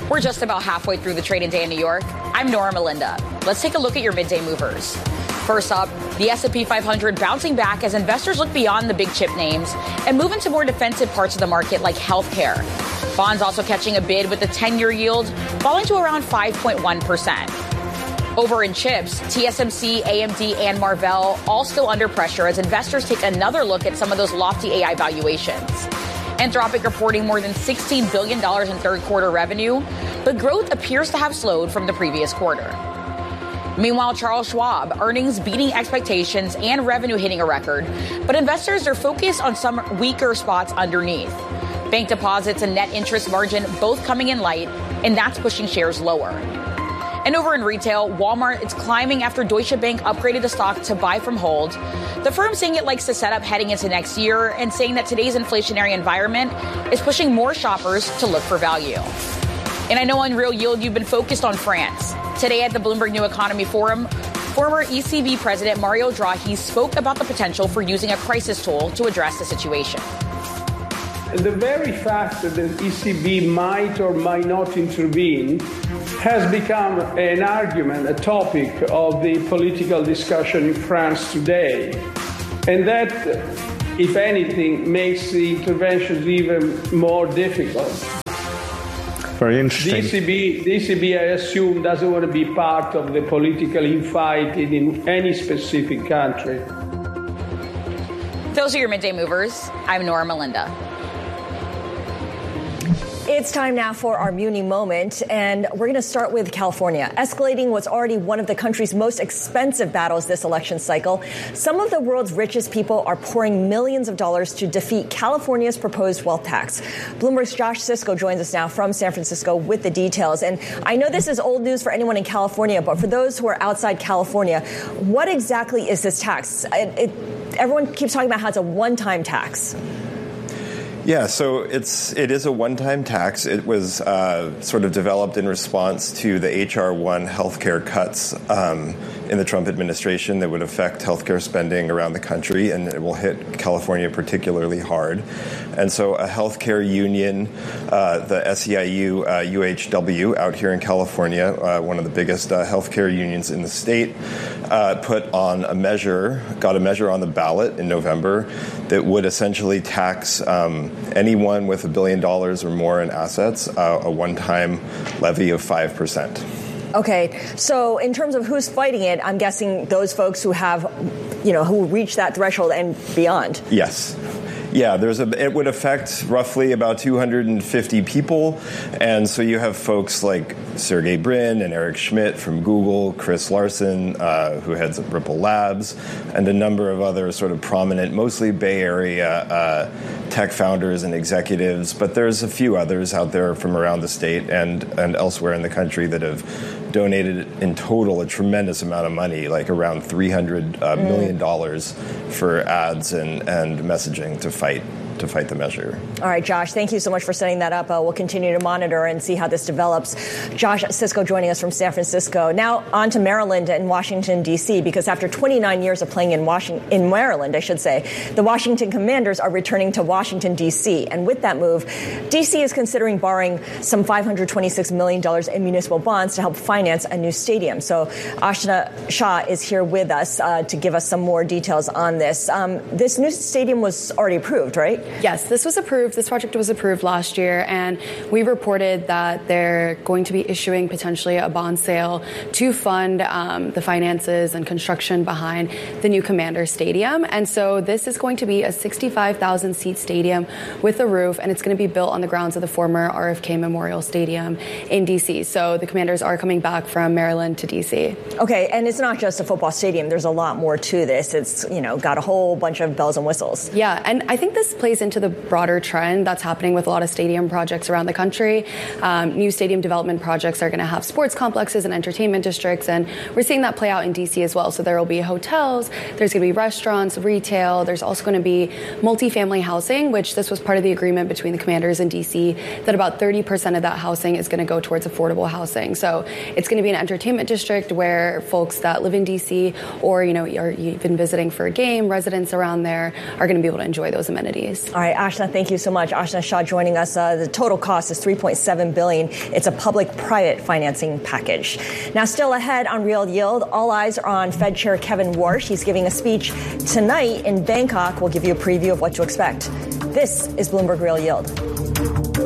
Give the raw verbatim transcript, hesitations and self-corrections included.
We're just about halfway through the trading day in New York. I'm Nora Melinda. Let's take a look at your midday movers. First up, the S and P five hundred bouncing back as investors look beyond the big chip names and move into more defensive parts of the market like healthcare. Bonds also catching a bid with the ten-year yield falling to around five point one percent. Over in chips, T S M C, A M D, and Marvell all still under pressure as investors take another look at some of those lofty A I valuations. Anthropic reporting more than sixteen billion dollars in third quarter revenue, but growth appears to have slowed from the previous quarter. Meanwhile, Charles Schwab, earnings beating expectations and revenue hitting a record, but investors are focused on some weaker spots underneath. Bank deposits and net interest margin both coming in light, and that's pushing shares lower. And over in retail, Walmart is climbing after Deutsche Bank upgraded the stock to buy from hold. The firm saying it likes to set up heading into next year and saying that today's inflationary environment is pushing more shoppers to look for value. And I know on Real Yield, you've been focused on France. Today at the Bloomberg New Economy Forum, former E C B President Mario Draghi spoke about the potential for using a crisis tool to address the situation. The very fact that the E C B might or might not intervene has become an argument, a topic of the political discussion in France today. And that, if anything, makes the interventions even more difficult. Very interesting. The E C B, the E C B, I assume, doesn't want to be part of the political infighting in any specific country. Those are your midday movers. I'm Nora Melinda. It's time now for our Muni moment, and we're going to start with California. Escalating what's already one of the country's most expensive battles this election cycle, some of the world's richest people are pouring millions of dollars to defeat California's proposed wealth tax. Bloomberg's Josh Cisco joins us now from San Francisco with the details. And I know this is old news for anyone in California, but for those who are outside California, what exactly is this tax? It, it, everyone keeps talking about how it's a one-time tax. Yeah, so it's it is a one-time tax. It was uh, sort of developed in response to the H R one healthcare cuts um, in the Trump administration that would affect healthcare spending around the country, and it will hit California particularly hard. And so a healthcare union, uh, the S E I U uh, U H W out here in California, uh, one of the biggest uh, healthcare unions in the state, uh, put on a measure, got a measure on the ballot in November that would essentially tax um, anyone with a billion dollars or more in assets, uh, a one-time levy of five percent. Okay, so in terms of who's fighting it, I'm guessing those folks who have, you know, who reach that threshold and beyond. Yes. Yeah, there's a. It would affect roughly about two hundred fifty people, and so you have folks like Sergey Brin and Eric Schmidt from Google, Chris Larson, uh, who heads up Ripple Labs, and a number of other sort of prominent, mostly Bay Area uh, tech founders and executives. But there's a few others out there from around the state and and elsewhere in the country that have donated in total a tremendous amount of money, like around three hundred uh, million dollars for ads and and messaging to fight to fight the measure. All right, Josh, thank you so much for setting that up. Uh, we'll continue to monitor and see how this develops. Josh Cisco joining us from San Francisco. Now on to Maryland and Washington, D C, because after twenty-nine years of playing in Washington, in Maryland, I should say, the Washington Commanders are returning to Washington, D C. And with that move, D C is considering borrowing some five hundred twenty-six million dollars in municipal bonds to help finance a new stadium. So Ashna Shah is here with us uh, to give us some more details on this. Um, this new stadium was already approved, right? Yes, this was approved. This project was approved last year, and we reported that they're going to be issuing potentially a bond sale to fund um, the finances and construction behind the new Commander Stadium. And so this is going to be a sixty-five thousand seat stadium with a roof, and it's going to be built on the grounds of the former R F K Memorial Stadium in D C. So the Commanders are coming back from Maryland to D C. Okay, and it's not just a football stadium. There's a lot more to this. It's, you know, got a whole bunch of bells and whistles. Yeah, and I think this plays into the broader trend that's happening with a lot of stadium projects around the country. Um, new stadium development projects are going to have sports complexes and entertainment districts, and we're seeing that play out in D C as well. So there will be hotels, there's going to be restaurants, retail, there's also going to be multifamily housing, which this was part of the agreement between the Commanders and D C, that about thirty percent of that housing is going to go towards affordable housing. So it's going to be an entertainment district where folks that live in D C or, you know, are even visiting for a game, residents around there are going to be able to enjoy those amenities. All right, Ashna, thank you so much. Ashna Shah joining us. Uh, the total cost is three point seven billion dollars. It's a public-private financing package. Now, still ahead on Real Yield, all eyes are on Fed Chair Kevin Warsh. He's giving a speech tonight in Bangkok. We'll give you a preview of what to expect. This is Bloomberg Real Yield.